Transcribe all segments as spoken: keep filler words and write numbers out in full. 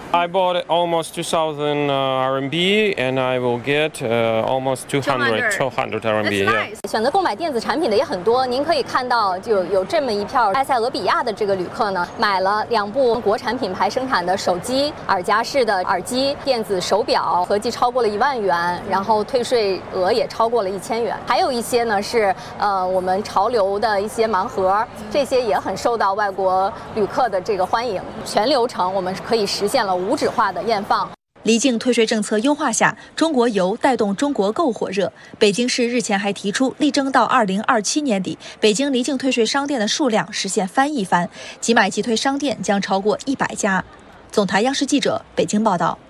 I bought almost two thousand R M B, and I will get uh, almost two hundred, two hundred R M B. Yeah. 选择购买电子产品的也很多，您可以看到，就有这么一票埃塞俄比亚的这个旅客呢，买了两部国产品牌生产的手机、耳夹式的耳机、电子手表，合计超过了一万元，然后退税额也超过了一千元。还有一些呢是呃我们潮流的一些盲盒，这些也很受到外国旅客的这个欢迎。全流程我们可以实现了无纸化的验放。 离境退税政策优化下，中国游带动中国购火热。北京市日前还提出，力争到二零二七年底，北京离境退税商店的数量实现翻一番，即买即退商店将超过一百家。总台央视记者北京报道。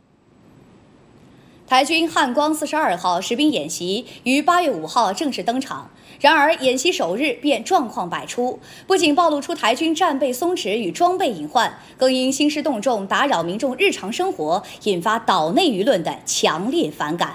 台军汉光四十二号实兵演习于八月五号正式登场。然而，演习首日便状况百出，不仅暴露出台军战备松弛与装备隐患，更因兴师动众打扰民众日常生活，引发岛内舆论的强烈反感。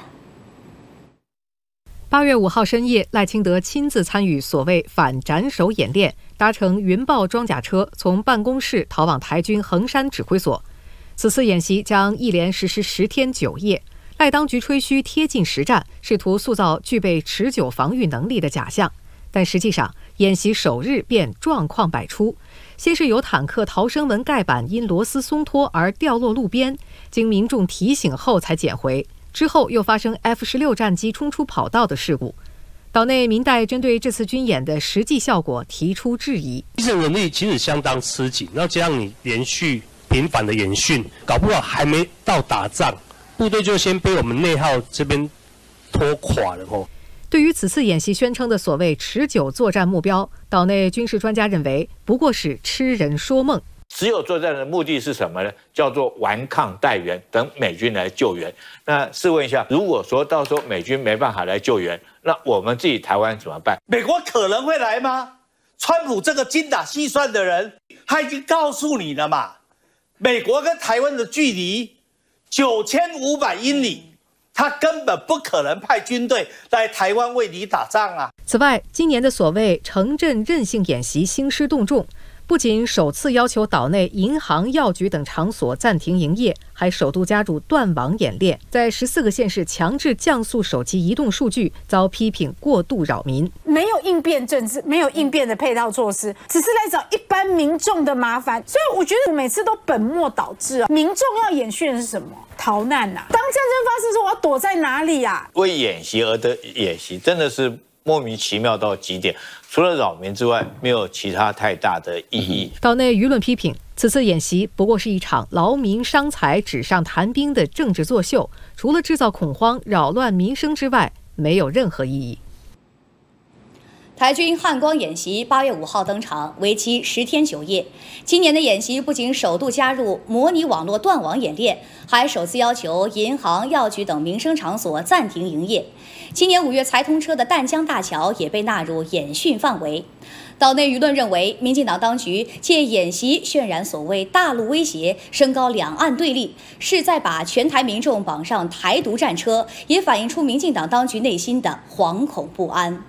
八月五号深夜，赖清德亲自参与所谓反斩首演练，搭乘云豹装甲车从办公室逃往台军横山指挥所。此次演习将一连实施十天九夜。赖当局吹嘘贴近实战，试图塑造具备持久防御能力的假象，但实际上演习首日便状况百出。先是有坦克逃生门盖板因螺丝松脱而掉落路边，经民众提醒后才捡回，之后又发生 F 十六 战机冲出跑道的事故。岛内民代针对这次军演的实际效果提出质疑。 精神能力其实相当吃紧，那这样你连续频繁的演训，搞不好还没到打仗，部队就先被我们内耗这边拖垮了哦。 对于此次演习宣称的所谓持久作战目标，岛内军事专家认为不过是痴人说梦。 持久作战的目的是什么呢？叫做顽抗待援，等美军来救援。那试问一下，如果说到时候美军没办法来救援，那我们自己台湾怎么办？ 美国可能会来吗？川普这个精打细算的人，他已经告诉你了嘛，美国跟台湾的距离九千五百英里，他根本不可能派军队来台湾为你打仗啊！ 此外，今年的所谓城镇韧性演习兴师动众，不仅首次要求岛内银行、药局等场所暂停营业，还首度加入断网演练，在十四个县市强制降速手机移动数据，遭批评过度扰民。 没有应变政治，没有应变的配套措施，只是来找一般民众的麻烦。所以我觉得每次都本末倒置啊！民众要演训的是什么？逃难呐、啊！当战争发生的时候，我要躲在哪里啊？ 为演习而的演习，真的是莫名其妙到极点。除了扰民之外，没有其他太大的意义。 岛内舆论批评，此次演习不过是一场劳民伤财、纸上谈兵的政治作秀，除了制造恐慌、扰乱民生之外，没有任何意义。 台军汉光演习八月五号登场，为期十天九夜。今年的演习不仅首度加入模拟网络断网演练，还首次要求银行、药局等民生场所暂停营业。今年五月才通车的淡江大桥也被纳入演训范围。岛内舆论认为，民进党当局借演习渲染所谓大陆威胁，升高两岸对立，是在把全台民众绑上台独战车，也反映出民进党当局内心的惶恐不安。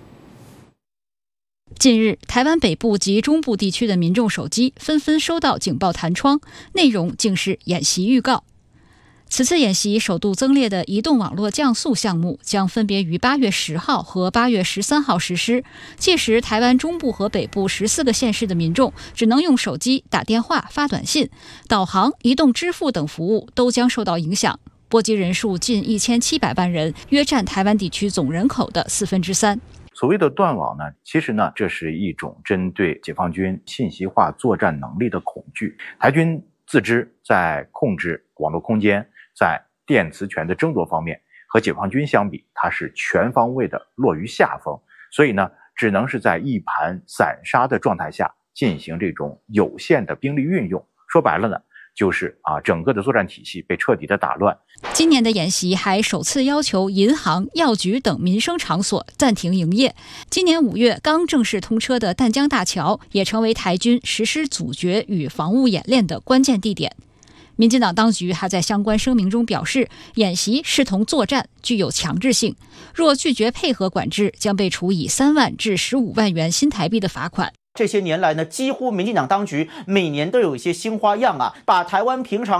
近日，台湾北部及中部地区的民众手机纷纷收到警报弹窗，内容竟是演习预告。此次演习首度增列的移动网络降速项目将分别于八月十号和八月十三号实施。届时，台湾中部和北部十四个县市的民众只能用手机打电话、发短信、导航、移动支付等服务都将受到影响，波及人数近一千七百万人，约占台湾地区总人口的四分之三。 所谓的断网呢，其实呢，这是一种针对解放军信息化作战能力的恐惧。台军自知在控制网络空间，在电磁权的争夺方面和解放军相比，它是全方位的落于下风，所以呢，只能是在一盘散沙的状态下进行这种有限的兵力运用。说白了呢，就是啊，整个的作战体系被彻底的打乱。 今年的演习还首次要求银行、药局等民生场所暂停营业。今年五月刚正式通车的淡江大桥，也成为台军实施阻绝与防务演练的关键地点。民进党当局还在相关声明中表示，演习视同作战，具有强制性，若拒绝配合管制，将被处以三万至十五万元新台币的罚款。 这些年来呢，几乎民进党当局每年都有一些新花样啊，把台湾平常